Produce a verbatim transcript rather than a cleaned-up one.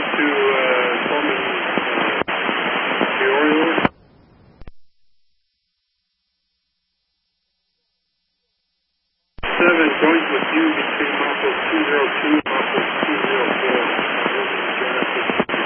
to uh, Coleman, uh, the Orioles. Seven, joint with you between Mako two zero two